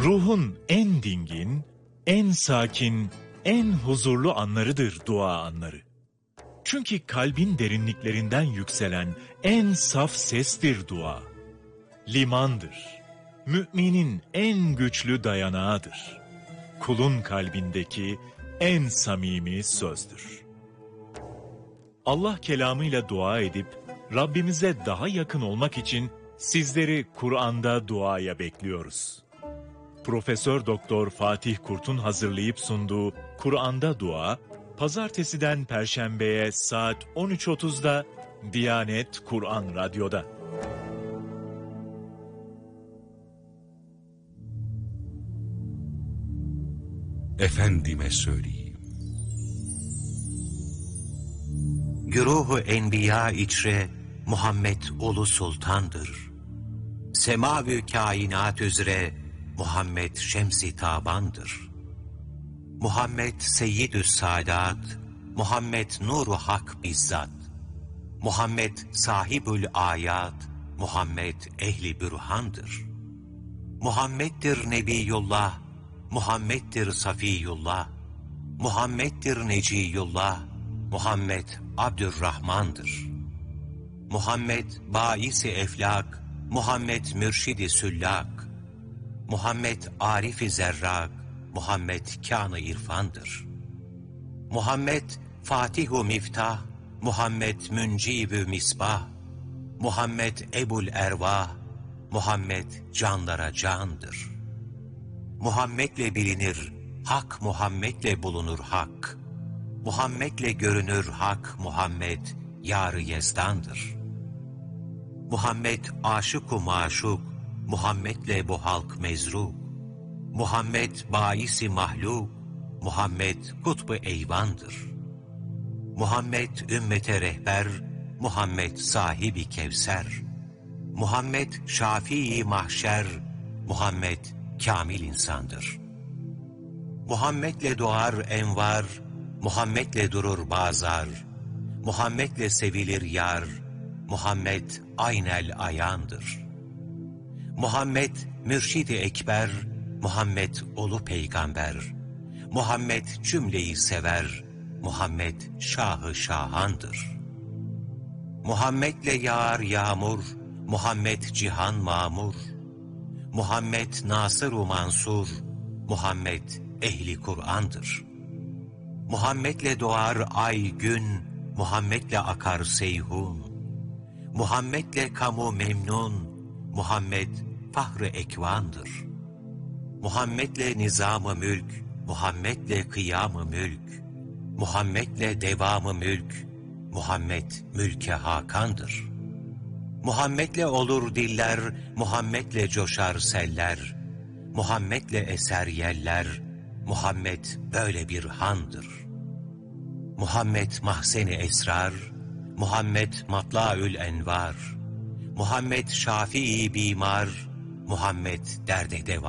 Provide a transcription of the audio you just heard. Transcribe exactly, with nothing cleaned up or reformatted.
Ruhun en dingin, en sakin, en huzurlu anlarıdır dua anları. Çünkü kalbin derinliklerinden yükselen en saf sestir dua. Limandır. Müminin en güçlü dayanağıdır. Kulun kalbindeki en samimi sözdür. Allah kelamıyla dua edip Rabbimize daha yakın olmak için sizleri Kur'an'da duaya bekliyoruz. Profesör Doktor Fatih Kurt'un hazırlayıp sunduğu Kur'an'da Dua, Pazartesiden Perşembe'ye saat on üç otuzda Diyanet Kur'an Radyo'da. Efendime söyleyeyim. Güruh-u Enbiya içre Muhammed Ulu Sultan'dır. Semâ-vü kainat üzere Muhammed Şems-i Taban'dır. Muhammed Seyyid-ü Saadat, Muhammed Nur-u Hak bizzat, Muhammed Sahibül Ayat, Muhammed Ehli Bürhan'dır. Muhammed'dir Nebiyullah, Muhammed'dir Safiyullah, Muhammed'dir Neciyullah, Muhammed Abdurrahman'dır. Muhammed Bâis-i Eflak, Muhammed Mürşid-i Süllak, Muhammed Arif-i Zerrak, Muhammed Kân-ı İrfan'dır. Muhammed Fatih-u Miftah, Muhammed Müncib-ü Misbah, Muhammed Ebul Ervah, Muhammed canlara candır. Muhammed'le bilinir, hak Muhammed'le bulunur hak. Muhammed'le görünür hak Muhammed, yar-ı yezdandır. Muhammed aşık-u maşuk, Muhammed'le bu halk mezruk. Muhammed bâis-i mahluk, Muhammed kutb-ı eyvandır. Muhammed ümmete rehber, Muhammed sahibi Kevser. Muhammed şafii mahşer, Muhammed kamil insandır. Muhammed'le doğar envar, Muhammed'le durur bazar. Muhammed'le sevilir yar, Muhammed aynel ayandır. Muhammed mürşid-i ekber, Muhammed olu peygamber. Muhammed cümleyi sever, Muhammed şahı şahandır. Muhammed'le yağar yağmur, Muhammed cihan mamur. Muhammed Nasır-u Mansur, Muhammed ehli Kur'an'dır. Muhammed'le doğar ay gün, Muhammed'le akar seyhun. Muhammed'le kamu memnun, Muhammed fahr-ı ekvandır. Muhammed'le nizam-ı mülk, Muhammed'le kıyam-ı mülk. Muhammed'le devam-ı mülk, Muhammed mülke hakandır. Muhammed'le olur diller, Muhammed'le coşar seller. Muhammed'le eser yeller, Muhammed böyle bir handır. Muhammed mahzen-i esrar, Muhammed matlaül envar. Muhammed şafii bimar, Muhammed derde deva.